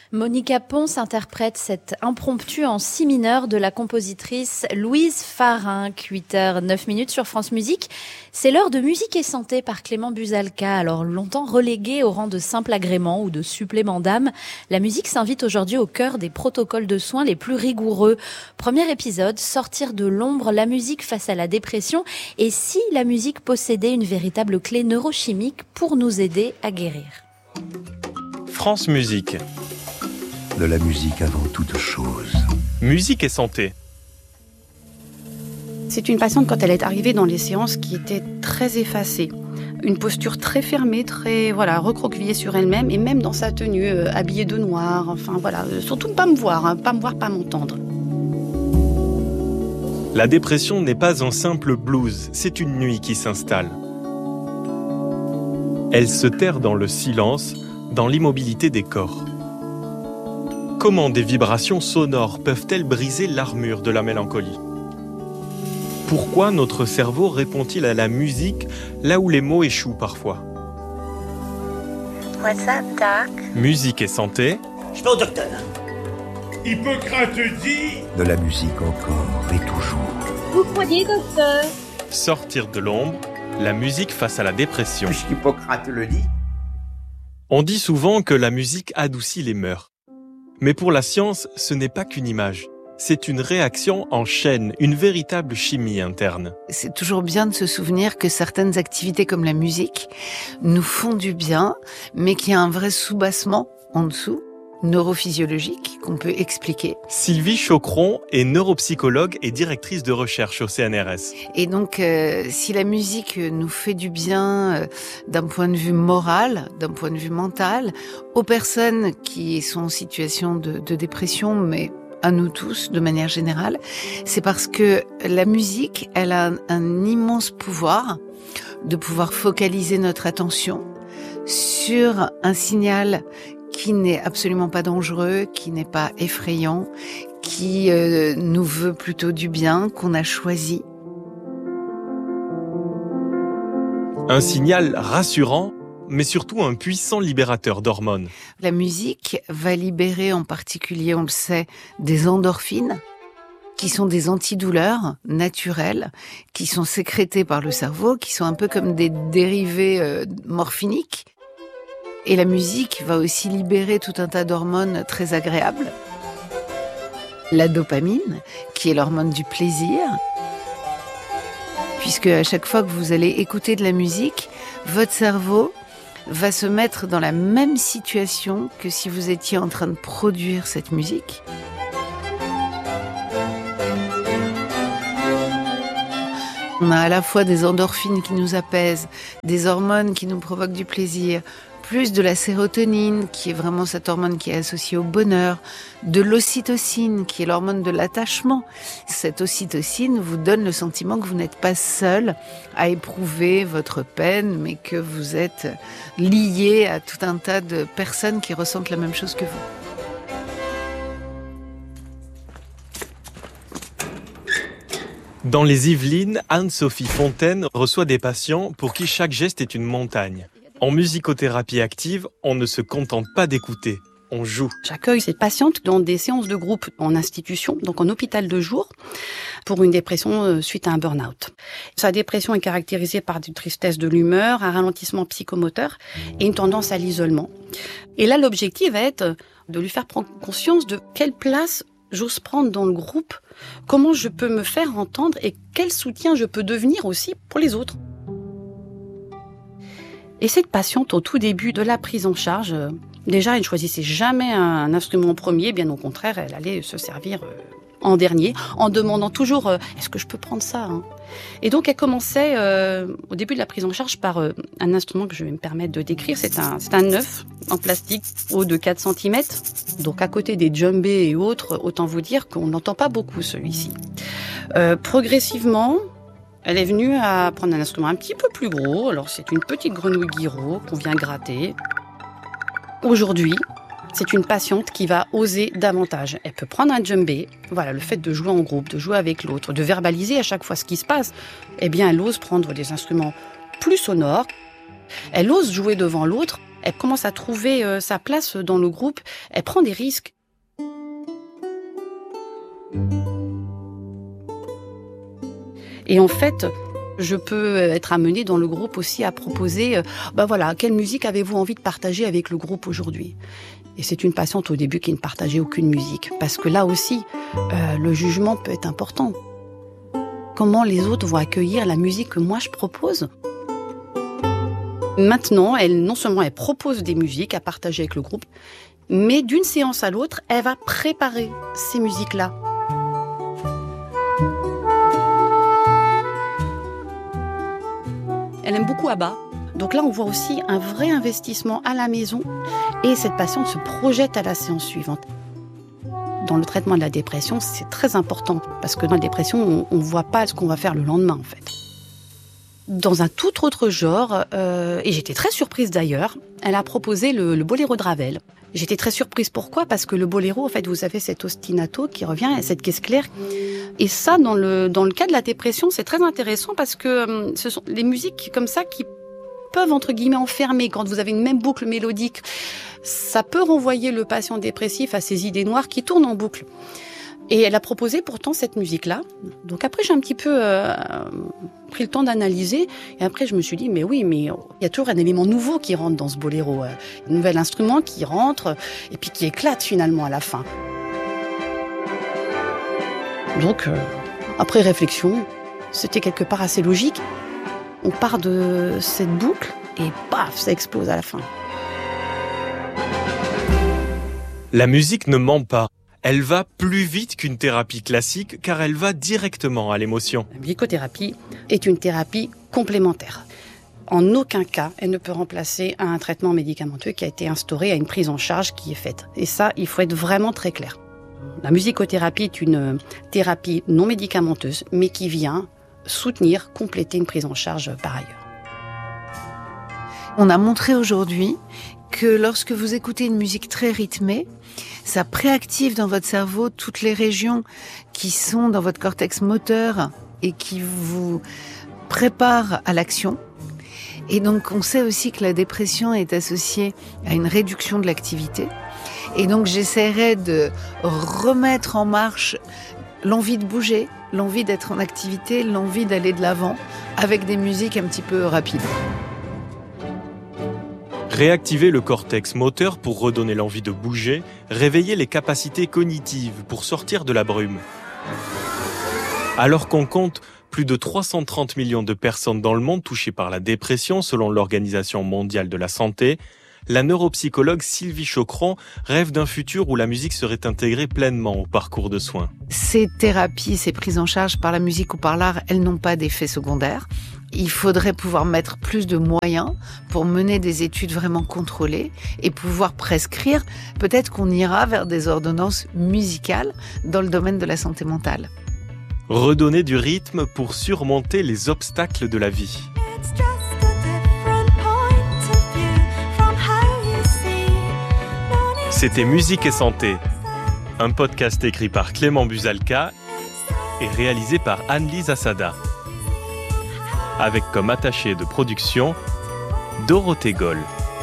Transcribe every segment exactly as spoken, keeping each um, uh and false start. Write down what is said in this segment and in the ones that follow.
Monica Ponce interprète cet impromptu en si mineur de la compositrice Louise Farinck. huit heures neuf minutes sur France Musique. C'est l'heure de Musique et Santé par Clément Buzalka. Alors longtemps reléguée au rang de simple agrément ou de supplément d'âme, la musique s'invite aujourd'hui au cœur des protocoles de soins les plus rigoureux. Premier épisode, sortir de l'ombre, la musique face à la dépression et si la musique possédait une véritable clé neurochimique pour nous aider à guérir. France Musique. De la musique avant toute chose. Musique et santé. C'est une patiente, quand elle est arrivée dans les séances, qui était très effacée. Une posture très fermée, très voilà, recroquevillée sur elle-même, et même dans sa tenue, euh, habillée de noir. Enfin voilà, euh, surtout pas me voir, hein, pas me voir, pas m'entendre. La dépression n'est pas un simple blues, c'est une nuit qui s'installe. Elle se terre dans le silence, dans l'immobilité des corps. Comment des vibrations sonores peuvent-elles briser l'armure de la mélancolie ? Pourquoi notre cerveau répond-il à la musique là où les mots échouent parfois ? What's up, Doc ? Musique et santé. Je vais au docteur. Hippocrate dit... De la musique encore et toujours. Vous croyez, docteur ? Sortir de l'ombre, la musique face à la dépression. Puisqu'Hippocrate le dit. On dit souvent que la musique adoucit les mœurs. Mais pour la science, ce n'est pas qu'une image. C'est une réaction en chaîne, une véritable chimie interne. C'est toujours bien de se souvenir que certaines activités comme la musique nous font du bien, mais qu'il y a un vrai soubassement en dessous, neurophysiologique, qu'on peut expliquer. Sylvie Chocron est neuropsychologue et directrice de recherche au C N R S. Et donc, euh, si la musique nous fait du bien euh, d'un point de vue moral, d'un point de vue mental, aux personnes qui sont en situation de, de dépression, mais à nous tous, de manière générale, c'est parce que la musique, elle a un, un immense pouvoir de pouvoir focaliser notre attention sur un signal qui n'est absolument pas dangereux, qui n'est pas effrayant, qui euh, nous veut plutôt du bien, qu'on a choisi. Un signal rassurant, mais surtout un puissant libérateur d'hormones. La musique va libérer en particulier, on le sait, des endorphines, qui sont des antidouleurs naturelles, qui sont sécrétées par le cerveau, qui sont un peu comme des dérivés euh, morphiniques. Et la musique va aussi libérer tout un tas d'hormones très agréables. La dopamine, qui est l'hormone du plaisir, puisque à chaque fois que vous allez écouter de la musique, votre cerveau va se mettre dans la même situation que si vous étiez en train de produire cette musique. On a à la fois des endorphines qui nous apaisent, des hormones qui nous provoquent du plaisir, plus de la sérotonine, qui est vraiment cette hormone qui est associée au bonheur, de l'ocytocine, qui est l'hormone de l'attachement. Cette ocytocine vous donne le sentiment que vous n'êtes pas seul à éprouver votre peine, mais que vous êtes lié à tout un tas de personnes qui ressentent la même chose que vous. Dans les Yvelines, Anne-Sophie Fontaine reçoit des patients pour qui chaque geste est une montagne. En musicothérapie active, on ne se contente pas d'écouter, on joue. J'accueille ces patientes dans des séances de groupe en institution, donc en hôpital de jour, pour une dépression suite à un burn-out. Sa dépression est caractérisée par une tristesse de l'humeur, un ralentissement psychomoteur et une tendance à l'isolement. Et là, l'objectif va être de lui faire prendre conscience de quelle place j'ose prendre dans le groupe, comment je peux me faire entendre et quel soutien je peux devenir aussi pour les autres. Et cette patiente, au tout début de la prise en charge, euh, déjà, elle ne choisissait jamais un instrument premier, bien au contraire, elle allait se servir euh, en dernier, en demandant toujours euh, « est-ce que je peux prendre ça hein ?» Et donc, elle commençait, euh, au début de la prise en charge, par euh, un instrument que je vais me permettre de décrire. C'est un, c'est un œuf en plastique, haut de quatre centimètres. Donc, à côté des djembés et autres, autant vous dire qu'on n'entend pas beaucoup celui-ci. Euh, progressivement, elle est venue à prendre un instrument un petit peu plus gros. Alors, c'est une petite grenouille guiraud qu'on vient gratter. Aujourd'hui, c'est une patiente qui va oser davantage. Elle peut prendre un djembé. Voilà, le fait de jouer en groupe, de jouer avec l'autre, de verbaliser à chaque fois ce qui se passe. Eh bien, elle ose prendre des instruments plus sonores. Elle ose jouer devant l'autre. Elle commence à trouver euh, sa place dans le groupe. Elle prend des risques. Et en fait, je peux être amenée dans le groupe aussi à proposer, euh, bah voilà, quelle musique avez-vous envie de partager avec le groupe aujourd'hui ? Et c'est une patiente au début qui ne partageait aucune musique. Parce que là aussi, euh, le jugement peut être important. Comment les autres vont accueillir la musique que moi je propose ? Maintenant, elle, non seulement elle propose des musiques à partager avec le groupe, mais d'une séance à l'autre, elle va préparer ces musiques-là. Elle aime beaucoup Abba. Donc là, on voit aussi un vrai investissement à la maison et cette patiente se projette à la séance suivante. Dans le traitement de la dépression, c'est très important parce que dans la dépression, on ne voit pas ce qu'on va faire le lendemain, en fait. Dans un tout autre genre, euh, et j'étais très surprise d'ailleurs, elle a proposé le, le boléro de Ravel. J'étais très surprise, pourquoi ? Parce que le boléro, en fait, vous avez cet ostinato qui revient, cette caisse claire. Et ça, dans le, dans le cas de la dépression, c'est très intéressant parce que euh, ce sont les musiques comme ça qui peuvent, entre guillemets, enfermer. Quand vous avez une même boucle mélodique, ça peut renvoyer le patient dépressif à ses idées noires qui tournent en boucle. Et elle a proposé pourtant cette musique-là. Donc après, j'ai un petit peu euh, pris le temps d'analyser. Et après, je me suis dit, mais oui, mais il y a toujours un élément nouveau qui rentre dans ce boléro. Un nouvel instrument qui rentre et puis qui éclate finalement à la fin. Donc, euh, après réflexion, c'était quelque part assez logique. On part de cette boucle et paf, ça explose à la fin. La musique ne ment pas. Elle va plus vite qu'une thérapie classique car elle va directement à l'émotion. La musicothérapie est une thérapie complémentaire. En aucun cas, elle ne peut remplacer un traitement médicamenteux qui a été instauré à une prise en charge qui est faite. Et ça, il faut être vraiment très clair. La musicothérapie est une thérapie non médicamenteuse, mais qui vient soutenir, compléter une prise en charge par ailleurs. On a montré aujourd'hui que lorsque vous écoutez une musique très rythmée, ça préactive dans votre cerveau toutes les régions qui sont dans votre cortex moteur et qui vous préparent à l'action. Et donc, on sait aussi que la dépression est associée à une réduction de l'activité. Et donc, j'essaierai de remettre en marche l'envie de bouger, l'envie d'être en activité, l'envie d'aller de l'avant avec des musiques un petit peu rapides. Réactiver le cortex moteur pour redonner l'envie de bouger, réveiller les capacités cognitives pour sortir de la brume. Alors qu'on compte plus de trois cent trente millions de personnes dans le monde touchées par la dépression selon l'Organisation mondiale de la santé, la neuropsychologue Sylvie Chocron rêve d'un futur où la musique serait intégrée pleinement au parcours de soins. Ces thérapies, ces prises en charge par la musique ou par l'art, elles n'ont pas d'effets secondaires. Il faudrait pouvoir mettre plus de moyens pour mener des études vraiment contrôlées et pouvoir prescrire. Peut-être qu'on ira vers des ordonnances musicales dans le domaine de la santé mentale. Redonner du rythme pour surmonter les obstacles de la vie. C'était Musique et Santé, un podcast écrit par Clément Buzalka et réalisé par Anne-Lise Assada, avec comme attachée de production Dorothée Goll.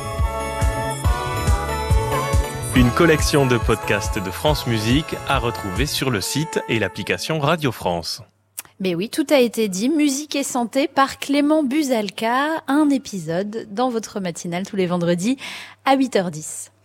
Une collection de podcasts de France Musique à retrouver sur le site et l'application Radio France. Mais oui, tout a été dit. Musique et Santé par Clément Buzalka. Un épisode dans votre matinale tous les vendredis à huit heures dix.